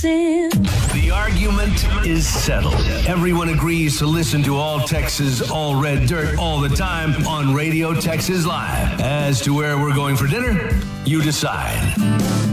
sin. The argument is settled. Everyone agrees to listen to All Texas, All Red Dirt all the time on Radio Texas Live. As to where we're going for dinner, you decide.